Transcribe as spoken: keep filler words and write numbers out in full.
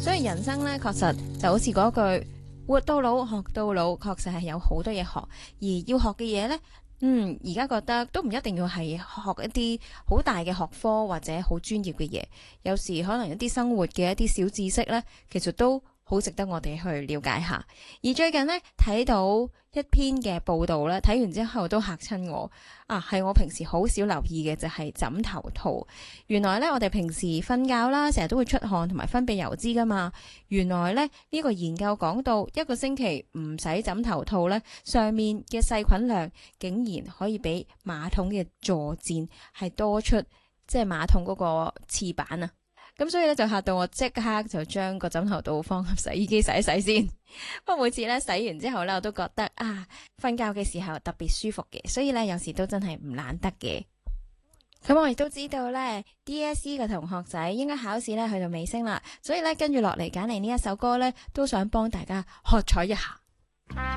所以人生咧，確實就好似嗰句活到老學到老，確實係有好多嘢學，而要學嘅嘢咧。嗯，而家覺得都唔一定要係學一啲好大嘅學科或者好專業嘅嘢，有時可能一啲生活嘅一啲小知識呢，其實都好值得我哋去了解下。而最近呢，睇到一篇嘅報道咧，睇完之後都嚇親我啊！係我平時好少留意嘅就係枕頭套。原來咧，我哋平時瞓覺啦，成日都會出汗同埋分泌油脂噶嘛。原來咧，呢個研究講到一個星期唔使枕頭套咧，上面嘅細菌量竟然可以比馬桶嘅坐墊係多出，即係馬桶嗰個廁板啊！咁所以咧就嚇到我，即刻就將個枕頭套放入洗衣機洗一洗先。不過每次咧洗完之後咧，我都覺得啊，瞓覺嘅時候特別舒服嘅，所以咧有時都真係唔懶得嘅。咁我亦都知道咧 D S E 嘅同學仔應該考試咧去到尾聲啦，所以咧跟住落嚟揀嚟呢一首歌咧，都想幫大家喝彩一下。